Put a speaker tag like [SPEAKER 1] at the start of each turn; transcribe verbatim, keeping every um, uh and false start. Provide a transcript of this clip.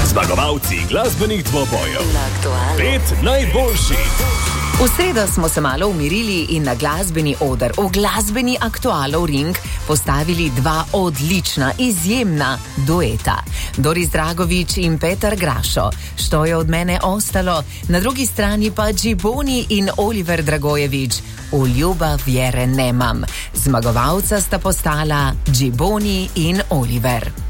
[SPEAKER 1] Zmagovalci glasbenih dvobojev. Pet najboljših.
[SPEAKER 2] V sredo smo se malo umirili in na glasbeni oder, v glasbeni aktualov ring, postavili dva odlična, izjemna dueta. Doris Dragovič in Petar Grašo. Što je od mene ostalo? Na drugi strani pa Džiboni in Oliver Dragojevič. V ljubav vjere nemam. Zmagovalca sta postala Džiboni in Oliver.